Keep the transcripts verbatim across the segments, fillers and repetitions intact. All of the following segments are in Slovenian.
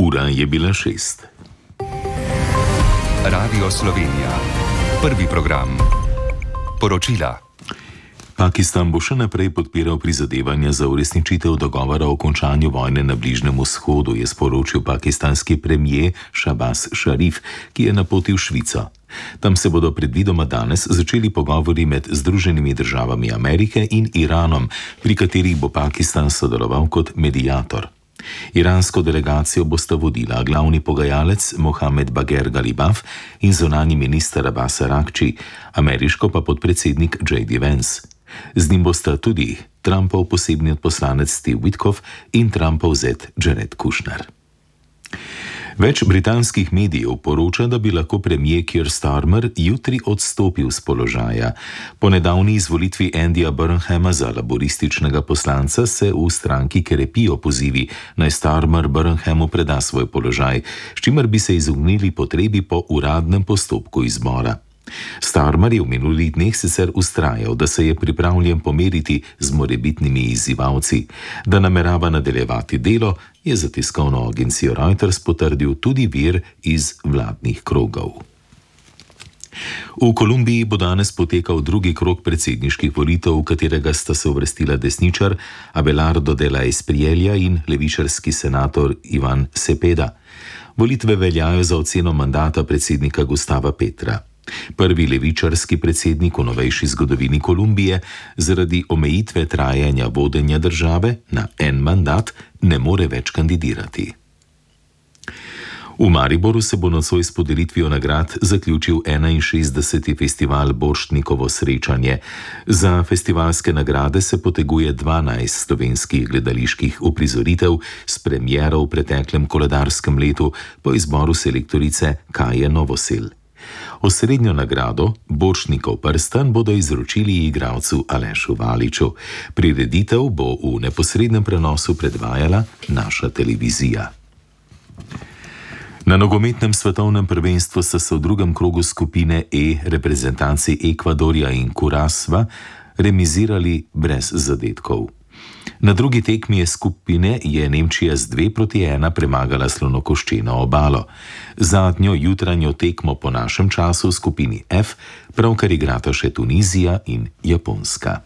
Ura je bila šest. Radio Slovenija. Prvi program. Poročila. Pakistan bo še naprej podpiral prizadevanja za uresničitev dogovora o končanju vojne na Bližnjem vzhodu, je sporočil pakistanski premier Shahbaz Sharif, ki je na poti v Švico. Tam se bodo predvidoma danes začeli pogovori med Združenimi državami Amerike in Iranom, pri katerih bo Pakistan sodeloval kot mediator. Iransko delegacijo bosta vodila glavni pogajalec Mohamed Bagher Ghalibaf in zunanji minister Abbas Araghchi, ameriško pa podpredsednik J D Vance. Z njim bosta tudi Trumpov posebni odposlanec Steve Witkoff in Trumpov zet Jared Kushner. Več britanskih medijev poroča, da bi lahko premier Keir Starmer jutri odstopil z položaja. Po nedavni izvolitvi Andyja Burnhama za laborističnega poslanca se v stranki krepijo pozivi, naj Starmer Burnhamu preda svoj položaj, s čimer bi se izognili potrebi po uradnem postopku izbora. Starmer je v minulih dneh sicer vztrajal, da se je pripravljen pomeriti z morebitnimi izzivalci. Da namerava nadaljevati delo, je za tiskovno agencijo Reuters potrdil tudi vir iz vladnih krogov. V Kolumbiji bo danes potekal drugi krog predsedniških volitev, v katerega sta se uvrstila desničar Abelardo de la Espriella in levičarski senator Ivan Cepeda. Volitve veljajo za oceno mandata predsednika Gustava Petra. Prvi levičarski predsednik v novejši zgodovini Kolumbije zaradi omejitve trajanja vodenja države na en mandat ne more več kandidirati. V Mariboru se bo nocoj s podelitvijo nagrad zaključil enainšestdeseti festival Borštnikovo srečanje. Za festivalske nagrade se poteguje dvanajst slovenskih gledaliških uprizoritev s premiero v preteklem koledarskem letu po izboru selektorice Kaje Novosel. Osrednjo nagrado, Borštnikov prstan, bodo izročili igralcu Alešu Valiču. Prireditev bo v neposrednem prenosu predvajala naša televizija. Na nogometnem svetovnem prvenstvu so se v drugem krogu skupine E reprezentanci Ekvadorja in Kurasva remizirali brez zadetkov. Na drugi tekmi je skupine je Nemčija z dve proti ena premagala Slonokoščeno obalo. Zadnjo jutranjo tekmo po našem času v skupini F pravkar igrata še Tunizija in Japonska.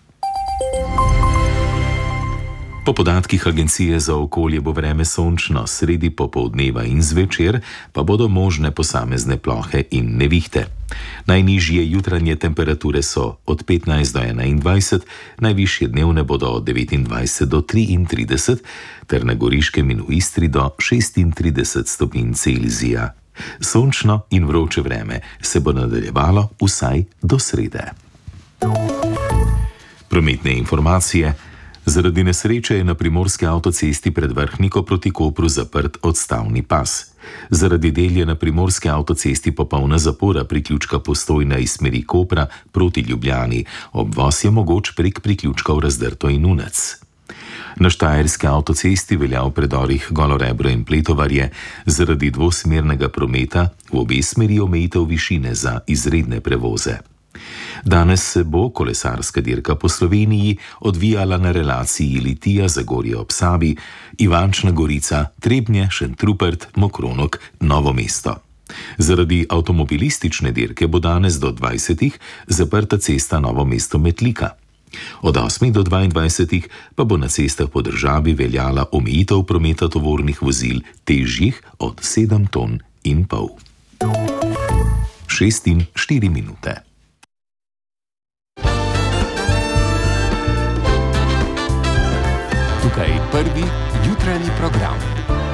Po podatkih Agencije za okolje bo vreme sončno, sredi popoldneva in zvečer pa bodo možne posamezne plohe in nevihte. Najnižje jutranje temperature so od petnajst do enaindvajset, najvišje dnevne bodo od devetindvajset do triintrideset, ter na Goriškem in v Istri do šestintrideset stopinj Celzija. Sončno in vroče vreme se bo nadaljevalo vsaj do srede. Prometne informacije. Zaradi nesreče je na primorski avtocesti pred Vrhniko proti Kopru zaprt odstavni pas. Zaradi del je na primorski avtocesti popolna zapora priključka Postojna iz smeri Kopra proti Ljubljani. Obvoz je mogoč prek priključkov Razdrto in Unec. Na štajerski avtocesti velja v predorih Golorebro in Pletovarje zaradi dvosmernega prometa v obe smeri omejitev višine za izredne prevoze. Danes se bo kolesarska dirka po Sloveniji odvijala na relaciji Litija-Zagorje ob Savi, Ivančna Gorica, Trebnje, Šentrupert, Mokronok, Novo mesto. Zaradi avtomobilistične dirke bo danes do dvajsetih zaprta cesta Novo mesto-Metlika. Od osmih do dvaindvajsetih pa bo na cestah po državi veljala omejitev prometa tovornih vozil težjih od sedem ton in pol. Šest in štiri minute. Tukaj prvi jutranji program.